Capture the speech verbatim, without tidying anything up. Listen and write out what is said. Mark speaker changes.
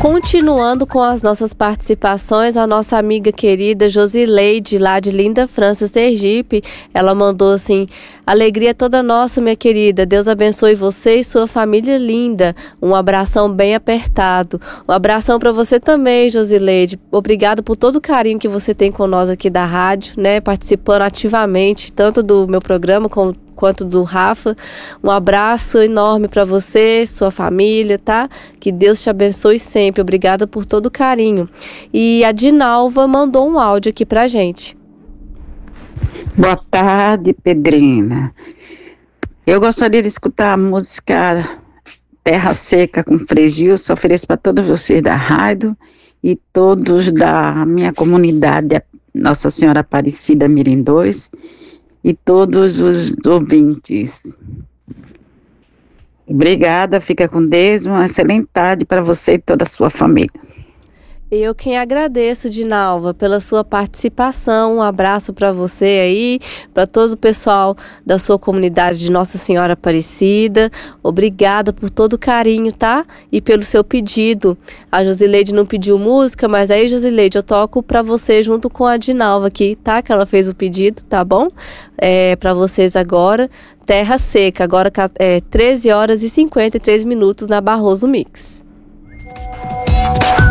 Speaker 1: Continuando com as nossas participações, a nossa amiga querida Josileide, lá de Linda França, Sergipe, ela mandou assim: alegria toda nossa, minha querida, Deus abençoe você e sua família linda, um abração bem apertado. Um abração para você também, Josileide, obrigado por todo o carinho que você tem com nós aqui da rádio, né, participando ativamente, tanto do meu programa como quanto do Rafa. Um abraço enorme para você, sua família, tá? Que Deus te abençoe sempre. Obrigada por todo o carinho. E a Dinalva mandou um áudio aqui pra gente.
Speaker 2: Boa tarde, Pedrina. Eu gostaria de escutar a música Terra Seca com Frei Gilson. Ofereço para todos vocês da rádio e todos da minha comunidade Nossa Senhora Aparecida Mirim dois. E todos os ouvintes. Obrigada, fica com Deus, uma excelente tarde para você e toda a sua família.
Speaker 1: Eu quem agradeço, Dinalva, pela sua participação. Um abraço para você aí, para todo o pessoal da sua comunidade de Nossa Senhora Aparecida. Obrigada por todo o carinho, tá? E pelo seu pedido. A Josileide não pediu música, mas aí, Josileide, eu toco para você junto com a Dinalva aqui, tá? Que ela fez o pedido, tá bom? É, para vocês agora, Terra Seca, agora é treze horas e cinquenta e três minutos na Barroso Mix.